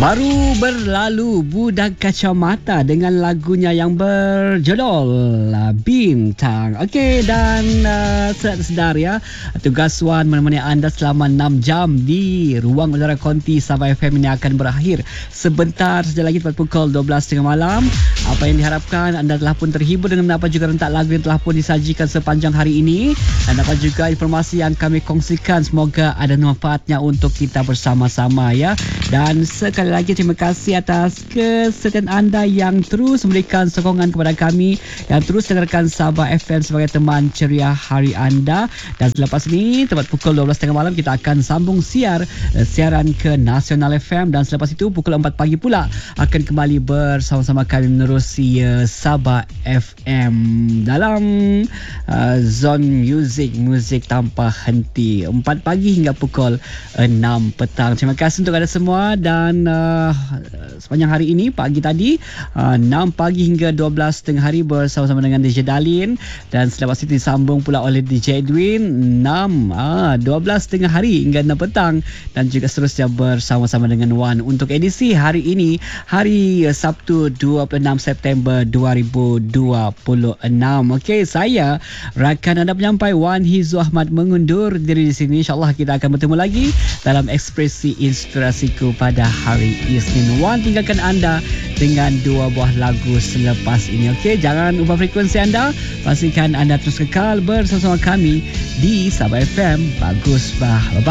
Baru berlalu Budak Kacamata dengan lagunya yang berjudul Bintang. Okey, dan sedar ya, tugas Wan menemani anda selama 6 jam di ruang udara Konti Sabah FM ini akan berakhir sebentar saja lagi, tepat pukul 12.30 malam. Apa yang diharapkan anda telah pun terhibur dengan apa juga rentak lagu yang telah pun disajikan sepanjang hari ini, dan apa juga informasi yang kami kongsikan. Semoga ada manfaatnya untuk kita bersama-sama ya. Dan sekali lagi terima kasih atas kesetiaan anda yang terus memberikan sokongan kepada kami, yang terus dengarkan Sabah FM sebagai teman ceria hari anda. Dan selepas ini tepat pukul 12.30 malam kita akan sambung siaran ke Nasional FM, dan selepas itu pukul 4 pagi pula akan kembali bersama-sama kami menerusi Sabah FM dalam zone muzik tanpa henti 4 pagi hingga pukul 6 petang. Terima kasih untuk anda semua, dan sepanjang hari ini, pagi tadi 6 pagi hingga 12 tengah hari bersama-sama dengan DJ Dalin, dan selepas itu disambung pula oleh DJ Edwin 12 tengah hari hingga 6 petang, dan juga seterusnya bersama-sama dengan Wan untuk edisi hari ini, hari Sabtu 26 September 2026. Okey, saya rakan anda penyampai Wan Hizu Ahmad mengundur diri di sini. InsyaAllah kita akan bertemu lagi dalam Ekspresi Inspirasiku pada hari Isnin. Wan tinggalkan anda dengan 2 buah lagu selepas ini. Okey, jangan ubah frekuensi anda. Pastikan anda terus kekal bersama kami di Sabah FM. Bagus bah. Bye-bye.